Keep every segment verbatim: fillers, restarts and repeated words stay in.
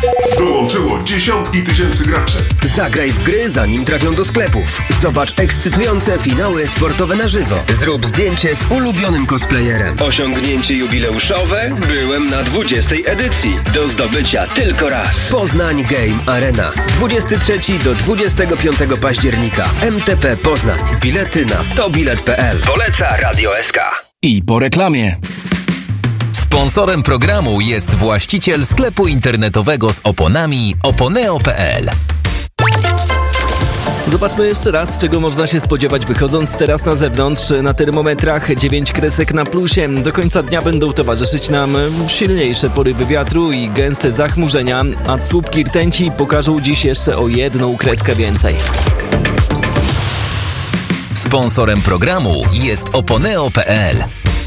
Dołączyło dziesiątki tysięcy graczy. Zagraj w gry, zanim trafią do sklepów. Zobacz ekscytujące finały sportowe na żywo. Zrób zdjęcie z ulubionym cosplayerem. Osiągnięcie jubileuszowe? Byłem na dwudziestej edycji. Do zdobycia tylko raz. Poznań Game Arena. dwudziestego trzeciego do dwudziestego piątego października. M T P Poznań. Bilety na tobilet kropka p l. Poleca Radio S K. I po reklamie. Sponsorem programu jest właściciel sklepu internetowego z oponami oponeo kropka p l. Zobaczmy jeszcze raz, czego można się spodziewać wychodząc teraz na zewnątrz. Na termometrach dziewięć kresek na plusie. Do końca dnia będą towarzyszyć nam silniejsze porywy wiatru i gęste zachmurzenia, a słupki rtęci pokażą dziś jeszcze o jedną kreskę więcej. Sponsorem programu jest oponeo kropka p l.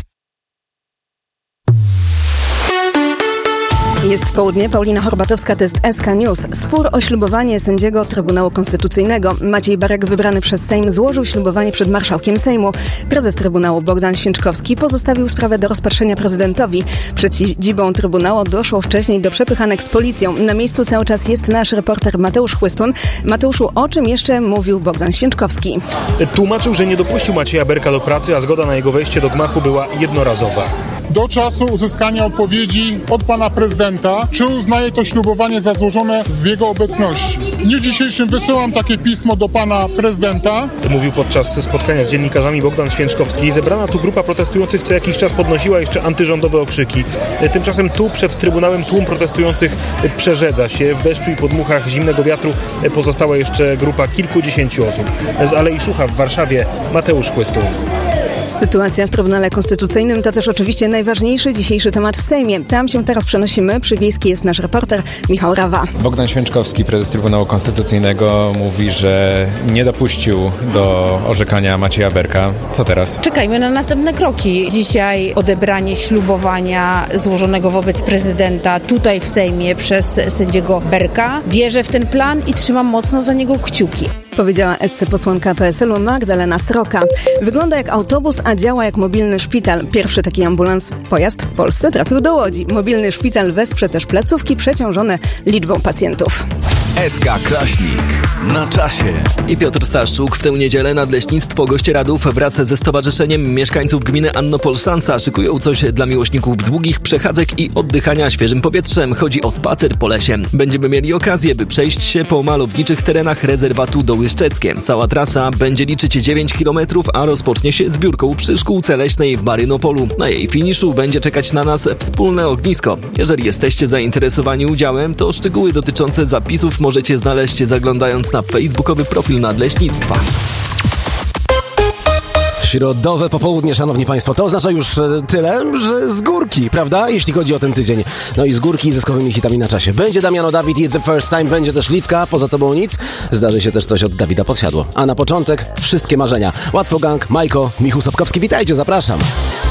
Jest południe, Paulina Horbatowska, to jest S K News. Spór o ślubowanie sędziego Trybunału Konstytucyjnego. Maciej Berek, wybrany przez Sejm, złożył ślubowanie przed marszałkiem Sejmu. Prezes Trybunału Bogdan Święczkowski pozostawił sprawę do rozpatrzenia prezydentowi. Przed siedzibą Trybunału doszło wcześniej do przepychanek z policją. Na miejscu cały czas jest nasz reporter Mateusz Chłystun. Mateuszu, o czym jeszcze mówił Bogdan Święczkowski? Tłumaczył, że nie dopuścił Macieja Berka do pracy, a zgoda na jego wejście do gmachu była jednorazowa. Do czasu uzyskania odpowiedzi od pana prezydenta, czy uznaje to ślubowanie za złożone w jego obecności. W dniu dzisiejszym wysyłam takie pismo do pana prezydenta. Mówił podczas spotkania z dziennikarzami Bogdan Święczkowski. Zebrana tu grupa protestujących co jakiś czas podnosiła jeszcze antyrządowe okrzyki. Tymczasem tu przed Trybunałem tłum protestujących przerzedza się. W deszczu i podmuchach zimnego wiatru pozostała jeszcze grupa kilkudziesięciu osób. Z Alei Szucha w Warszawie Mateusz Chłystun. Sytuacja w Trybunale Konstytucyjnym to też oczywiście najważniejszy dzisiejszy temat w Sejmie. Tam się teraz przenosimy. Przy Wiejskiej jest nasz reporter Michał Rawa. Bogdan Święczkowski, prezes Trybunału Konstytucyjnego, mówi, że nie dopuścił do orzekania Macieja Berka. Co teraz? Czekajmy na następne kroki. Dzisiaj odebranie ślubowania złożonego wobec prezydenta tutaj w Sejmie przez sędziego Berka. Wierzę w ten plan i trzymam mocno za niego kciuki. Powiedziała S C posłanka P S L-u Magdalena Sroka. Wygląda jak autobus, a działa jak mobilny szpital. Pierwszy taki ambulans pojazd w Polsce trafił do Łodzi. Mobilny szpital wesprze też placówki przeciążone liczbą pacjentów. S K Kraśnik. Na czasie. I Piotr Staszczuk. W tę niedzielę Nadleśnictwo Gościeradów wraz ze Stowarzyszeniem Mieszkańców Gminy Annopol Szansa szykują coś dla miłośników długich przechadzek i oddychania świeżym powietrzem. Chodzi o spacer po lesie. Będziemy mieli okazję, by przejść się po malowniczych terenach rezerwatu Doły-Szczeckie. Cała trasa będzie liczyć dziewięć kilometrów, a rozpocznie się zbiórką przy szkółce leśnej w Marynopolu. Na jej finiszu będzie czekać na nas wspólne ognisko. Jeżeli jesteście zainteresowani udziałem, to szczegóły dotyczące zapisów możecie znaleźć zaglądając na facebookowy profil Nadleśnictwa. Środowe popołudnie, szanowni państwo, to oznacza już tyle, że z górki, prawda? Jeśli chodzi o ten tydzień. No i z górki z zyskowymi hitami na czasie. Będzie Damiano Dawid i The First Time, będzie też Liwka, poza tobą nic. Zdarzy się też coś od Dawida Podsiadło. A na początek wszystkie marzenia. Łatwo Gang, Majko, Michał Sapkowski, witajcie, zapraszam.